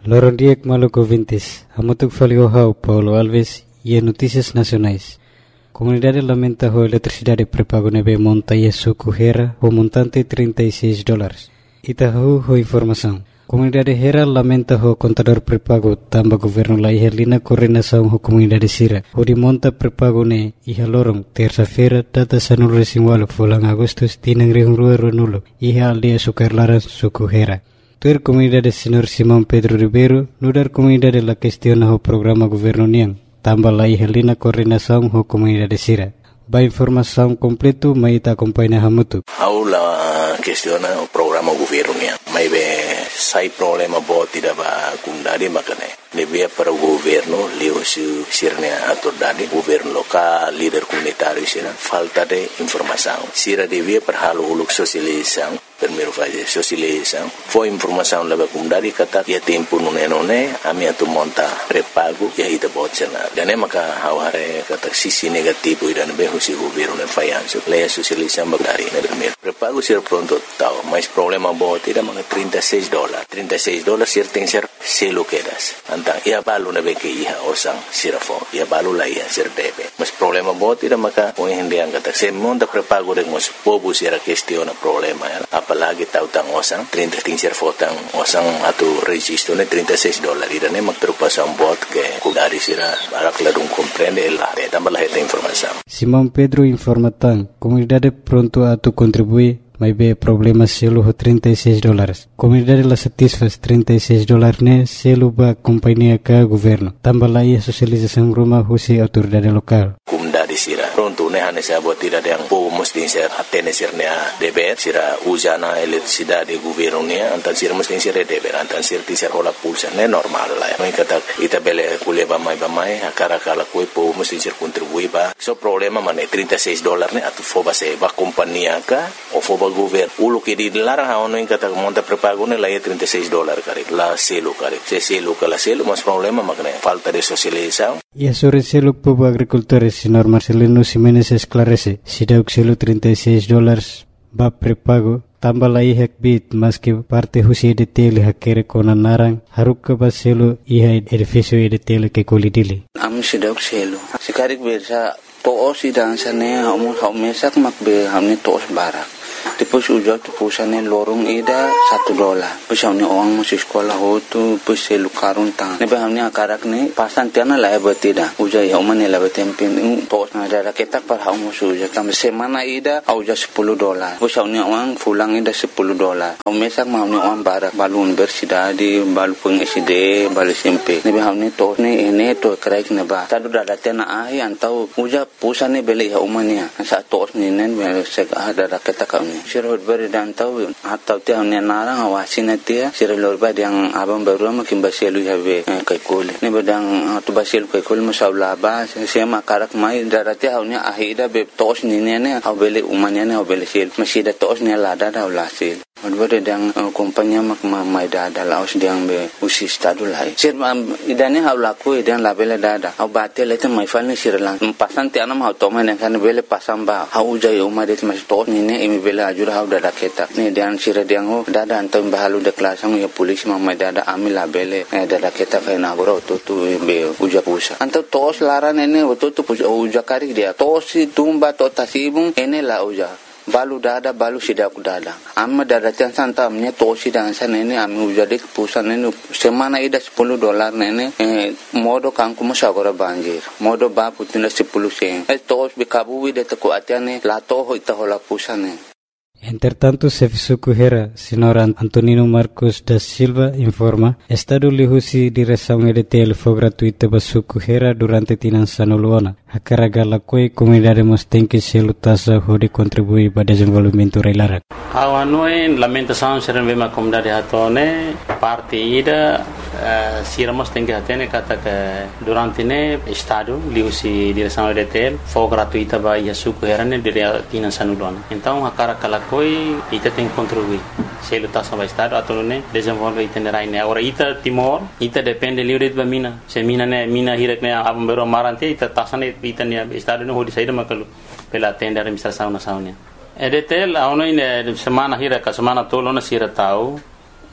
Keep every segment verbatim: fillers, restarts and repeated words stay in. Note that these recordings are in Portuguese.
Lorondiek Maluco Vintes, Amotuk Faliohau, Paulo Alves e Notícias Nacionais. Comunidade lamenta a eletricidade pré-pago nebe monta e suco Hera o montante trinta e seis dólares. Itahu ho informação. Comunidade Hera lamenta o contador pré-pago tamba governo la ihalina coordenação ho comunidade Sira. O de monta pré-pago ne iha lorong terça-feira data sanul resinwalo fulang agustus tinang rihungrua ronulo iha aldia sukarlaran suco Hera. Tuer comunidade senhor Simão Pedro Ribeiro nudar comunidade la questiona o programa governo niang. Tambah la ihalina coordenação ho comunidade Sira. Ba informação completo mai ta acompanha hamutu. Aula questiona o programa governo niang. Mai be sai problema boti da ba kundadi makane. Lebih para o governo leo su sirnya atordade governo lokal líder comunitário sira falta de informação. Sira devia para halo uluk sosialização. Primeiro fase sosialização. Foi informação leva kundadi kata ya tempo nune nune ami atu monta pré-pago ya ita botsena. Dan maka haware kata sisi negativo ida be husi governo ne fayanso. Leia sosialização bagari ne primeiro. Pré-pago sira pronto tau, mas problema boti da mga trinta e seis dólares. trinta e seis dólares sir tem ser selo quedas. Antang ia balu na beke iha osang sirafo. Ia balu la iha sir debe. Mas problema boti da maka o hindi ang kata se monta pré-pago de mos pobo sira questiona problema ya. Apalagi tau tang osang trinta ting sir fotang osang atu registro ne trinta e seis dólares. Ida ne magtrupasan bot ke kudari sira barak ladung comprende la de tambah la heta informação. Simão Pedro informatan comunidade pronto atu contribui mas be problema selo ho trinta e seis dólares. Comunidade la satisfaz trinta e seis dólares ne selo ba companhia ka governo. Tambah la ia sosialização rumah husi autoridade lokal. Comunidade sira pronto ne hane sa bot tira yang po mesti ser atene sir ne deber sira usana eletricidade governo ne antan sir mesti sir deber antan sir ti sir ola pulsa ne normal la. Mai kata ita bele kuleba mai ba mai akara kala koi po mesti sir contribui ba. So problema mane trinta e seis dólares ne atu foba se ba companhia ka o foba governo ulo que di larang ha ono in kata monta pré-pago ne la trinta e seis dólares kare la selo kare se selo kala selo mas problema makne falta de socialização. E a sobre selo povo agricultores senhor Marcelino Ximenes esclarece se dá o selo trinta e seis dólares ba pré-pago tambah la ihak bit mas que parte husi de tele hakere kona narang haruk ka ba selo iha edifício de tele que colidili am se dá o selo se karik bersa to osi dan sane hamu hamesak makbe hamne tos barak. Depois uja tu pusane lorong ida satu dolar. Pesau ni orang masih sekolah hotu pese lukarun tang. Nebe hamni akarak ni pasan tiana la betida. Uja ya umane la betempin tos na ada ketak par hamu suja tam semana ida uja sepuluh dolar. Pesau ni orang fulang ida sepuluh dolar. Mesak mau ni orang barak balun bersida di balu peng S D balu S M P. Nebe hamni tos ni ene to kraik neba. Tadu dada tiana ahi antau uja pusane beli ya umane. Sa tos ni nen sek ada ketak ni. Sirot beri dan tahu atau tiang ni narang awasin dia sirot beri yang abang baru makin basilu habe kai kol ni bedang tu basilu kai kol masalah ba sema karak mai darati haunya ahida be tos ni ne ne au bele umanya ne au bele sil masih da tos ni lada da ulasil Odbere dang kompanya mak mai dada laos diang be usi stadu lai. Sir idane hau laku idan labele dada. Au bate lete mai falni sir lang. Pasan ti anam hau toma ne kan bele pasam ba. Hau jai umadet mas to ni ne imi bele ajur hau dada keta. Ni dan sir diang ho dada antam bahalu de klasang ya polisi mai dada ami labele dada keta kai na goro to tu be uja pusa. Antam tos laran ene to tu uja kari dia. Tosi tumba to tasibung ene la uja. Balu dada balu sidak dada amma dada tiang santa amnya tosi dan sana ini ami ujadik pusan ini semana ida sepuluh dolar nene eh, modo kangku masagora banjir modo ba putina sepuluh sen eh tos bikabu ida teku atiane la toho ita hola pusane. Entretanto, Serviço Hera, senhor Antonino Marcos da Silva, informa, Estado lihusi direção E D T L foi gratuita para Suco Hera durante Tinançano Luana. A carga la coi comunidade mos tem que se lutasa de contribuir para o desenvolvimento reilara. A noi lamentação ser uma comunidade hatone parte ida siramos tem que atene kata que durante ne Estado lihusi direção E D T L foi gratuita para Suco Hera ne dire Tinançano Luana. Então a carga la coi ita tem que contribuir. Se lutasa para Estado atau ne desenvolve itinerai ne. Ora ita Timor ita depende livre de mina. Se mina ne mina hirak ne abang bero marante ita tasane ita ne Estado ne hodi saída makalu pela tenda administração nacional. E D T L a ono ine semana hirak semana tolo na sira tau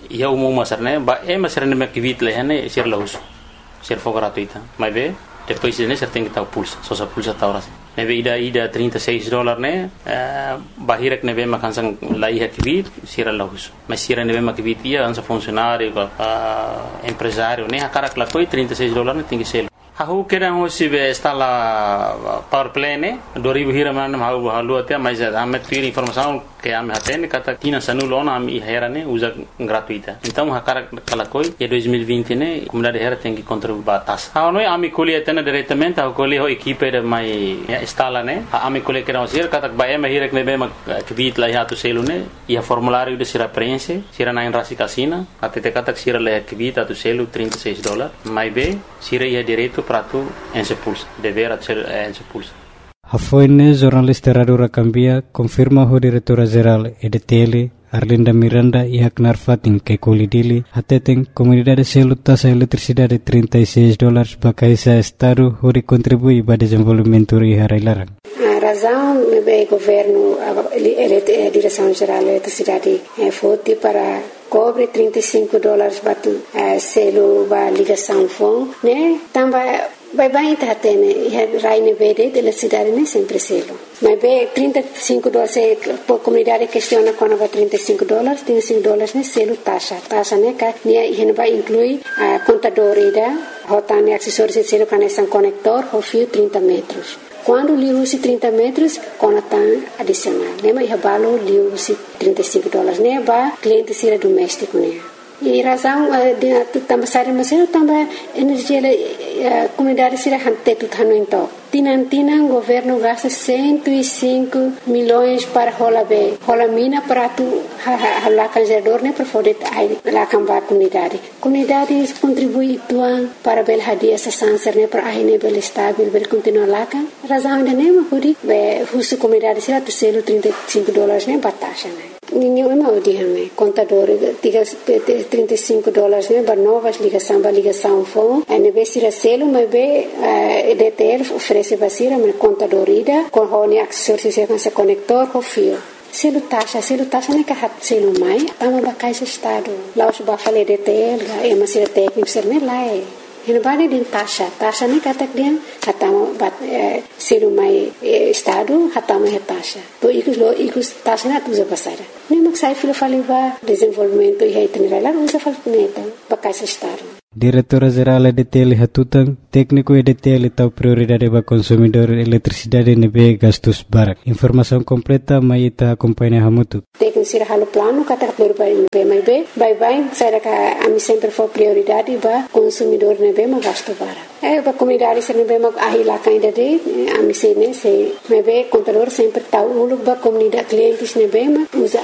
ia umum masar né ba é masar né que vit leh né ser laus ser for gratuita mas vê depois né ser tem que tal pulsa só só pulsa tal ras né vê ida ida trinta e seis dólares né bahira que né vê makan sang lai que vit ser laus mas ser né vê mak vit ia ansa funcionário empresário né a cara que lá foi trinta e seis dólares né tem que ser Aku kira hoje be instala power play né dua ribu hira mana mau halu até mas ame tiri informação que ame até kata tina sanulona ame hera né usa gratuita então a cara kala coi e dois mil e vinte né comunidade hera tem que contribuir batas ah não ame colhe até diretamente a colhe ho equipe de mai instala né ame colhe kira hoje kata ba ame hira que be que vit lá hatu selo né e a formulário de sira preenche sira na rasi casina até te kata sira lá que vit atu selo trinta e seis dólares mais be sira ia direito para tu en se pulsa dever ser en se pulsa Hafoine jornalista Radio Rakambia confirma o diretora geral E D T L Arlinda Miranda e Haknar Fatin que colidili ateten comunidade selo taxa eletricidade trinta e seis dólares bakaisa estado hori contribui para desenvolvimento e harailarang. A razão é governo a direção geral da eletricidade é forte para cobre trinta e cinco dólares batu selo ba ligação fon né também vai bem tá tendo e raine verde de eletricidade né sempre selo mas bem trinta e cinco dólares por comunidade questiona quando vai trinta e cinco dólares trinta e cinco dólares né selo taxa taxa né que né e vai inclui a contador ida rotane acessórios de selo conexão conector ou fio trinta metros. Quando li usi trinta metros, conatan adicional. Nema ia balo li usi trinta e cinco dólares. Ne ba cliente sira doméstico ne. E razão de também sair mas eu também energia a comunidade sira hante tu tano então. Tinan tinan governo gasta cento e cinco milhões para rola be. Rola mina para tu lá canjador ne para poder lá cambar comunidade. Comunidade contribui tuan para bel hadia essa sanser ne para ahine bel estável bel continuar lá kan. Razão de nema hudi be husu comunidade sira tu selo trinta e cinco dólares ne batasha ne. Ninguém é mau dia né contador diga trinta e cinco dólares né para novas ligação para ligação fone a nível sira selo mas be E D T L oferece basira mas contador ida com hone acessórios com esse conector com fio selo taxa selo taxa né que hat selo mai tamo ba caixa estado lá os ba fale E D T L é mas sira técnico ser né lá é Hina bani din taxa, taxa ni katak dia hatamo bat selo mai estado hatamo he taxa. To ikus lo ikus taxa na tuza pasara. Ni maksai filo faliva desenvolvimento e itinerário lá usa falneta bakais estado. Diretora Geral E D T L Hatutang, técnico E D T L tahu prioridade para consumidor eletricidade nebe gastos barak. Informação completa mai ita acompanha hamutu. Técnico sira halo plano kata berbai nebe mai be, bye bye saya ka ami sempre for prioridade para consumidor nebe ma gasto barak. Eh para comunidade sira nebe ma ahila kainda de ami se ne se nebe contador sempre tahu uluk ba comunidade clientes nebe ma usa